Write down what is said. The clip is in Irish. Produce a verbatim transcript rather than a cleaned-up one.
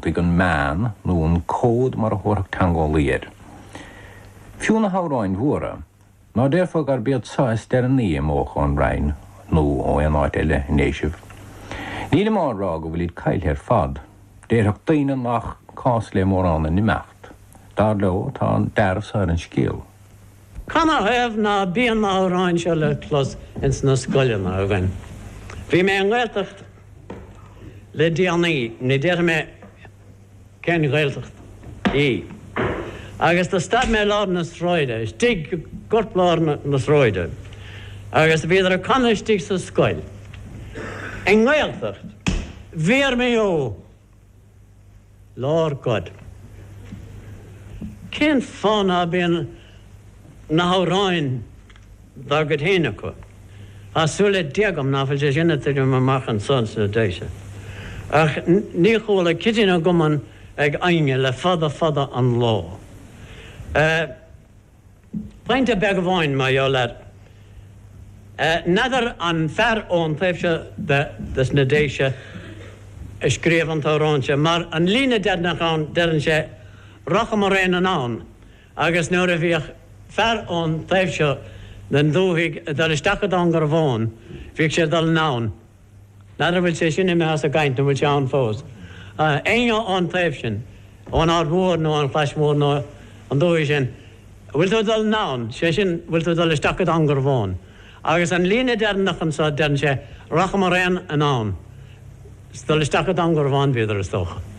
ag an man nó an cód mar a thuach tangóíir. Fiúna háráin mhura, ná déirfa gur bead sáis der an ní mócha an rain nó ó an áit eile néisih. Níl má rá go bhfuil iad cail ar fad, déirach daine nach cás le mór an in imecht. Dar leo tá an derf sa an scéal. Canna hef na bíon na ráin se le clos ins na scoile na bhain. Bhí mé an ghiltecht le díanaí, ní déir mé cén ghiltecht í. Agus tá stad mé lá na sráide, stig gort lá na sráide. Agus bhíidir a canna stig sa scoil. An ghiltecht, bhíar mé ó, Lord God. Cén fána bíon na háráin dar go héine go. A súla diagam na fil sé sinna tuidir me machchan son sa déise. Ach ní chóla citína goman ag aine le fada fada an lá. Uh, Painte beg bháin má jo le. Uh, Nadar an fer ón taobhse des na déise scríomh an táránse, mar an lína dead nach an dean sé racha mar réin an án, agus nuair a bhíoh fer ón taobhse den dúthaigh dar isteachad an gur bháin, bhíoh sé dal nán. Nadar bhfuil sé sinna me as a gaint bhfuil sé an fós. Éine an taobhsin, ón ár mhór nó an chlasmór nó an dúthaigh sin, bhfuil tú dal nán, sé sin bhfuil tú dal isteachad an gur bháin. Agus an lína dead nach an sa dean sé racha mar réin an án. Stal isteachad an gur bháin bhíidir is tócha.